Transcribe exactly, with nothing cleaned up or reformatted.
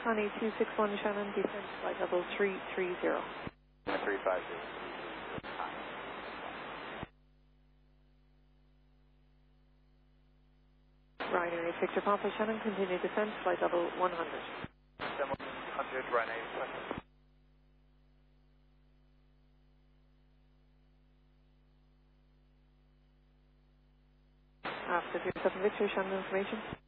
Connie two six one Shannon, descent flight level three three zero. three five zero. Ryanair eight Victor Papa Shannon, continue descent flight level one hundred. one hundred, Ryanair. After zero seven Victor Shannon information.